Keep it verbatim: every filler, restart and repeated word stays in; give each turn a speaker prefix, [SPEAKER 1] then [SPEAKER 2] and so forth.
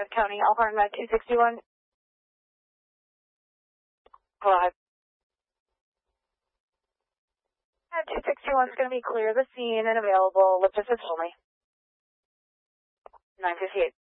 [SPEAKER 1] Riverside County, Alpine Med two sixty-one. Go ahead. two sixty-one is going to be clear the scene and available. Lift assist only. nine fifty-eight.